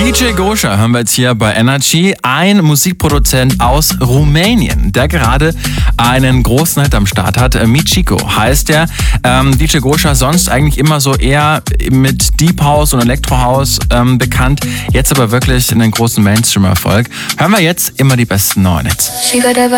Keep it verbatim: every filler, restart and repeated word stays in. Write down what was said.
D J Gosha hören wir jetzt hier bei Energy, ein Musikproduzent aus Rumänien, der gerade einen großen Hit am Start hat. Michiko heißt der. Ähm, D J Gosha sonst eigentlich immer so eher mit Deep House und Electro House ähm, bekannt, jetzt aber wirklich einen großen Mainstream-Erfolg. Hören wir jetzt immer die besten neuen Hits.